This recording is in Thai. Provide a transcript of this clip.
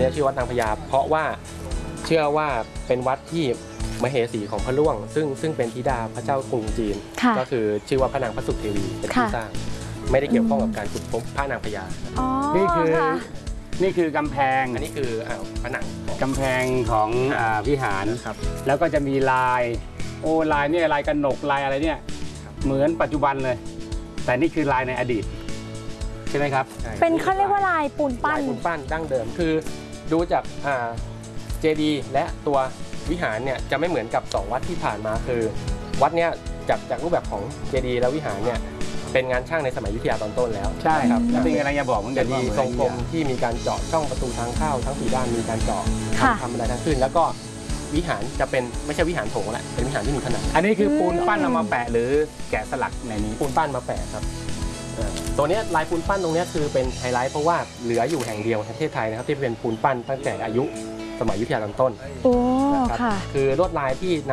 นี้ชื่อวัดนางพญาเพราะว่าเชื่อว่าเป็นวัดที่มเหสีของพระล่วงซึ่งเป็นธิดาพระเจ้ากรุงจีนก็คือชื่อว่าพระนางพระสุเทวีเป็นผู้สร้างไม่ได้เกี่ยวข้องกับการขุดพบพระนางพญานี่คือกำแพงอันนี้คือผนังกำแพงของวิหารครับแล้วก็จะมีลายลายเนี่ยลายกระหนกลายอะไรเนี่ยเหมือนปัจจุบันเลยแต่นี่คือลายในอดีตใช่ไหมครับเป็นเขาเรียกว่าลายปูนปั้นดั้งเดิมคือดูจากเจดีย์และตัววิหารเนี่ยจะไม่เหมือนกับ2วัดที่ผ่านมาคือวัดเนี่ยจากรูปแบบของเจดีย์และวิหารเนี่ยเป็นงานช่างในสมัยอยุธยาตอนต้นแล้วใช่ครับแล้วเป็นอะไรจะบอกมันจะมีทรงกลมที่มีการเจาะช่องประตูทางเข้าทั้ง4ด้านมีการเจาะทำอะไรทั้งขึ้นแล้วก็วิหารจะเป็นไม่ใช่วิหารโถงแหละเป็นวิหารที่มีขนาดอันนี้คือปูนปั้นเอามาแปะหรือแกะสลักในนี้ปูนปั้นมาแปะครับตัวนี้ลายปูนปั้นตรงนี้คือเป็นไฮไลท์เพราะว่าเหลืออยู่แห่งเดียวในประเทศไทยนะครับที่เป็นปูนปั้นตั้งแต่อายุสมัยอยุธยาตอนต้นโอ้ค่ะคือลวดลายที่